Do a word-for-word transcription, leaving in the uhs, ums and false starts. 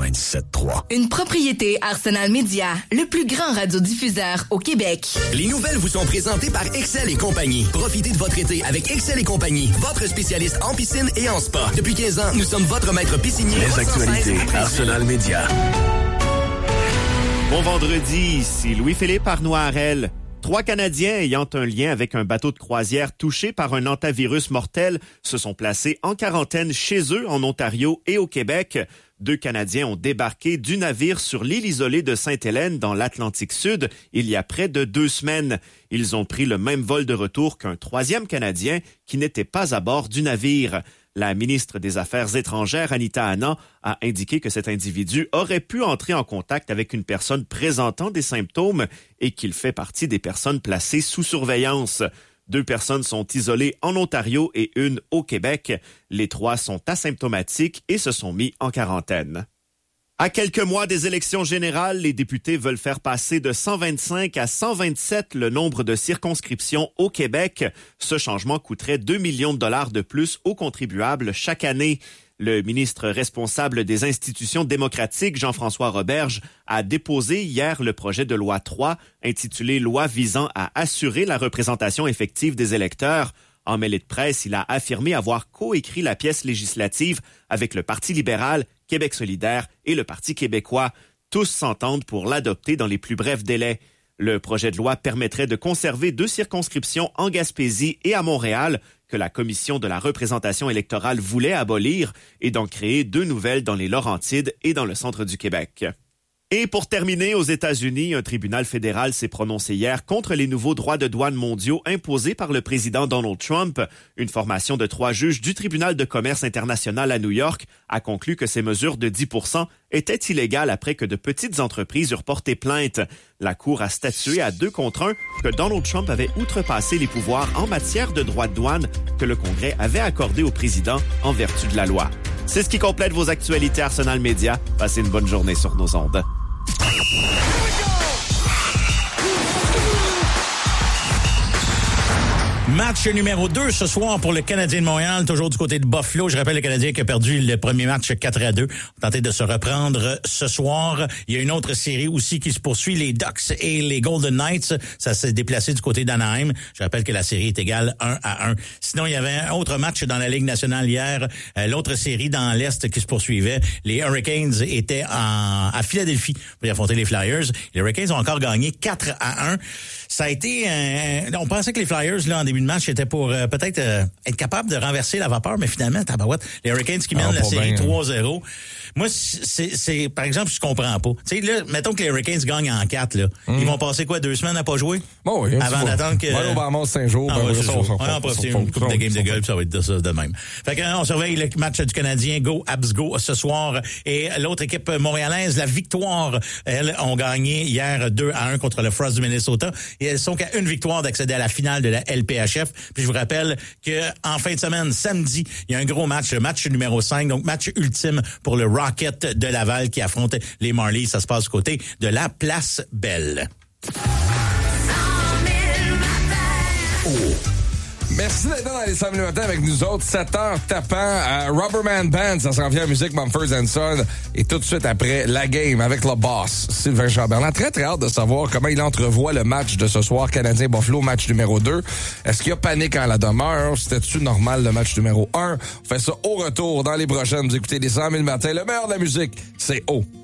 quatre-vingt-dix-sept trois. Une propriété Arsenal Média, le plus grand radiodiffuseur au Québec. Les nouvelles vous sont présentées par Excel et compagnie. Profitez de votre été avec Excel et compagnie, votre spécialiste en piscine et en spa. Depuis quinze ans, nous sommes votre maître piscinier. Les actualités Arsenal Média. Bon vendredi, ici Louis-Philippe Arnoirel. Trois Canadiens ayant un lien avec un bateau de croisière touché par un hantavirus mortel se sont placés en quarantaine chez eux en Ontario et au Québec. Deux Canadiens ont débarqué du navire sur l'île isolée de Sainte-Hélène dans l'Atlantique Sud il y a près de deux semaines. Ils ont pris le même vol de retour qu'un troisième Canadien qui n'était pas à bord du navire. La ministre des Affaires étrangères, Anita Anand, a indiqué que cet individu aurait pu entrer en contact avec une personne présentant des symptômes et qu'il fait partie des personnes placées sous surveillance. Deux personnes sont isolées en Ontario et une au Québec. Les trois sont asymptomatiques et se sont mis en quarantaine. À quelques mois des élections générales, les députés veulent faire passer de cent vingt-cinq à cent vingt-sept le nombre de circonscriptions au Québec. Ce changement coûterait deux millions de dollars de plus aux contribuables chaque année. Le ministre responsable des institutions démocratiques, Jean-François Roberge, a déposé hier le projet de loi trois, intitulé « Loi visant à assurer la représentation effective des électeurs ». En mêlée de presse, il a affirmé avoir coécrit la pièce législative avec le Parti libéral, Québec solidaire et le Parti québécois. Tous s'entendent pour l'adopter dans les plus brefs délais. Le projet de loi permettrait de conserver deux circonscriptions en Gaspésie et à Montréal que la Commission de la représentation électorale voulait abolir et d'en créer deux nouvelles dans les Laurentides et dans le centre du Québec. Et pour terminer, aux États-Unis, un tribunal fédéral s'est prononcé hier contre les nouveaux droits de douane mondiaux imposés par le président Donald Trump. Une formation de trois juges du tribunal de commerce international à New York a conclu que ces mesures de dix pour cent étaient illégales après que de petites entreprises eurent porté plainte. La Cour a statué à deux contre un que Donald Trump avait outrepassé les pouvoirs en matière de droits de douane que le Congrès avait accordés au président en vertu de la loi. C'est ce qui complète vos actualités Arsenal Média. Passez une bonne journée sur nos ondes. Match numéro deux ce soir pour le Canadien de Montréal, toujours du côté de Buffalo. Je rappelle le Canadien qui a perdu le premier match quatre à deux. On va tenter de se reprendre ce soir. Il y a une autre série aussi qui se poursuit, les Ducks et les Golden Knights. Ça s'est déplacé du côté d'Anaheim. Je rappelle que la série est égale un à un. Sinon, il y avait un autre match dans la Ligue nationale hier. Euh, l'autre série dans l'Est qui se poursuivait. Les Hurricanes étaient en, à Philadelphie pour y affronter les Flyers. Les Hurricanes ont encore gagné quatre à un. Ça a été... Euh, on pensait que les Flyers, là, en début de match, étaient pour euh, peut-être euh, être capables de renverser la vapeur, mais finalement, tabarouette, les Hurricanes qui mènent ah, la série bien. trois zéro. Moi, c'est, c'est, par exemple, je comprends pas. Tu sais, là, mettons que les Hurricanes gagnent en quatre, là. Mm. Ils vont passer quoi, deux semaines à pas jouer? Bon, oui. Avant d'attendre que... Ouais, on va en cinq jours. Ah, ben, ouais, c'est ça, ça. on, On va en profiter une couple de games de golf, ça va être de ça de même. Fait que, on surveille le match du Canadien, Go, Habs, Go, ce soir. Et l'autre équipe montréalaise, la Victoire, elles ont gagné hier deux à un contre le Frost du Minnesota. Et elles sont qu'à une victoire d'accéder à la finale de la L P H F. Puis je vous rappelle que en fin de semaine, samedi, il y a un gros match, le match numéro cinq, donc match ultime pour le Rocket de Laval qui affronte les Marlies. Ça se passe du côté de la Place Belle. Oh. Merci d'être dans les cent mille matins avec nous autres. sept heures tapant à Rubberman Band. Ça s'en vient à musique Mumford and Son. Et tout de suite après, la game avec le boss, Sylvain Chamberlain. Très, très hâte de savoir comment il entrevoit le match de ce soir, Canadien-Buffalo, match numéro deux. Est-ce qu'il y a panique en la demeure? C'était-tu normal, le match numéro un? On fait ça au retour dans les prochaines. Vous écoutez les cent mille matins. Le meilleur de la musique, c'est O.